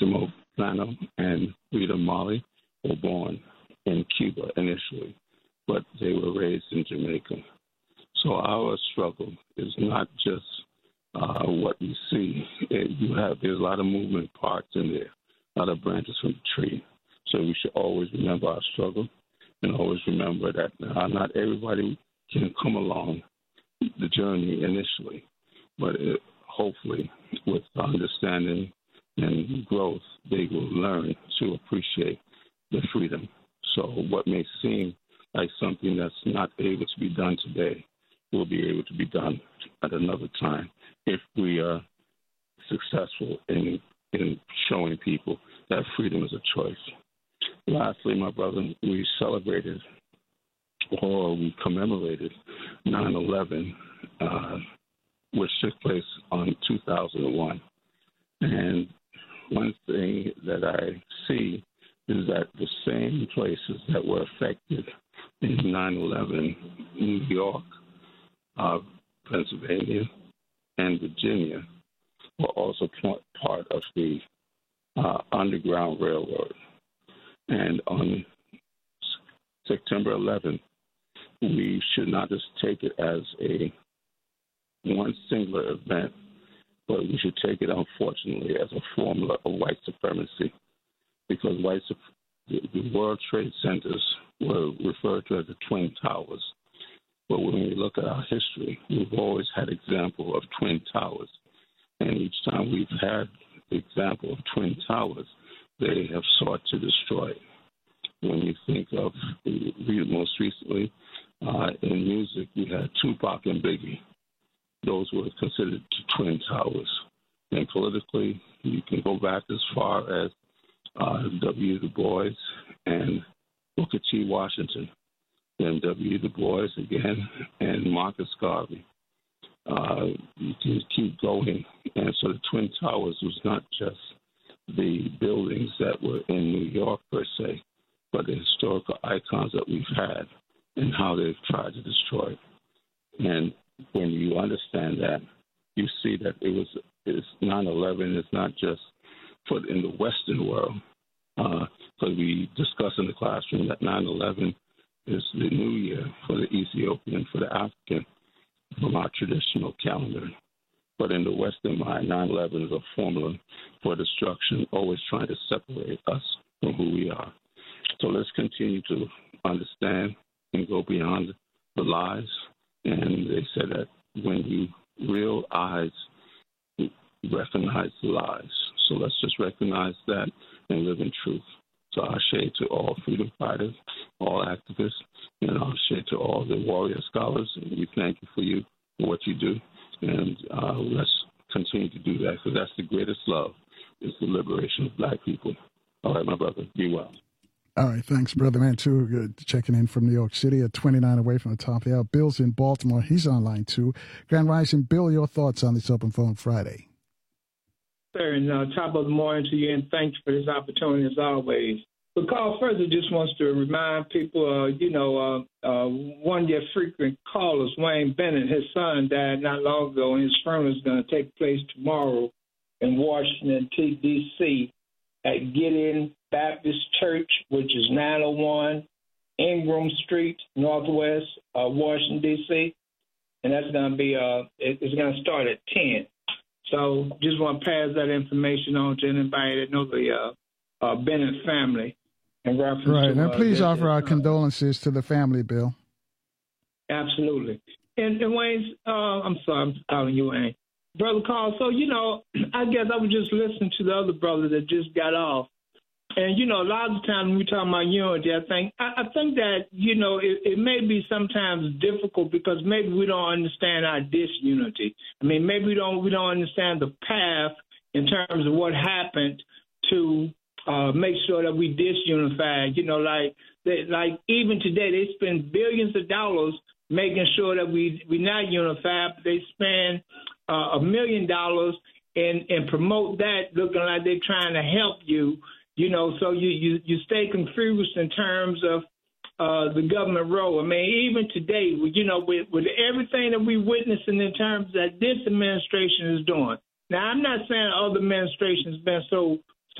Maximo Plano and Rita Marley were born in Cuba initially, but they were raised in Jamaica. So our struggle is not just what we see. There's a lot of movement parts in there, a lot of branches from the tree. So we should always remember our struggle and always remember that not everybody can come along the journey initially, but hopefully with understanding and growth, they will learn to appreciate the freedom. So what may seem like something that's not able to be done today will be able to be done at another time if we are successful in showing people that freedom is a choice. Lastly, my brother, we commemorated 9/11, which took place on 2001. And one thing that I see is that the same places that were affected in 9/11, New York, Pennsylvania, and Virginia, were also part of the Underground Railroad. And on September 11th, we should not just take it as one singular event, but we should take it, unfortunately, as a formula of white supremacy, because the World Trade Centers were referred to as the Twin Towers. But when we look at our history, we've always had example of Twin Towers. And each time we've had the example of Twin Towers, they have sought to destroy it. When you think of most recently in music, we had Tupac and Biggie. Those were considered Twin Towers. And politically, you can go back as far as W. Du Bois and Booker T. Washington, then W. Du Bois again, and Marcus Garvey. You can keep going. And so the Twin Towers was not just the buildings that were in New York per se, but the historical icons that we've had and how they've tried to destroy it. And when you understand that, you see that it's 9/11 is not just in the Western world, because we discuss in the classroom that 9/11 is the new year for the Ethiopian, for the African, from our traditional calendar. But in the Western mind, 9/11 is a formula for destruction, always trying to separate us from who we are. So let's continue to understand and go beyond the lies. And they said that when you real eyes recognize the lies. So let's just recognize that and live in truth. So ashe to all freedom fighters, all activists, and ashe to all the warrior scholars. And we thank you for what you do. And let's continue to do that, because that's the greatest love, is the liberation of black people. All right, my brother, be well. All right, thanks, Brother Mantu. Good checking in from New York City at 29 away from the top of the hour. Bill's in Baltimore. He's on line 2. Grand Rising, Bill, your thoughts on this Open Phone Friday? Sir, and top of the morning to you, and thanks for this opportunity as always. But Carl Further just wants to remind people, one of your frequent callers, Wayne Bennett, his son died not long ago, and his funeral is going to take place tomorrow in Washington, D.C. at Gideon Baptist Church, which is 901 Ingram Street, Northwest, Washington, D.C. And that's going to be, it's going to start at 10. So just want to pass that information on to anybody that knows the Bennett family. In reference right, to, and please offer our condolences to the family, Bill. Absolutely. And Wayne, I'm sorry, I'm calling you Wayne. Brother Carl, so, I guess I was just listening to the other brother that just got off. And, a lot of the time when we talk about unity, I think that, it may be sometimes difficult because maybe we don't understand our disunity. I mean, maybe we don't understand the path in terms of what happened to make sure that we disunified. Like even today, they spend billions of dollars making sure that we're not unified. They spend $1 million and promote that, looking like they're trying to help you. So you stay confused in terms of the government role. I mean, even today, with everything that we're witnessing in terms that this administration is doing. Now, I'm not saying other administrations been so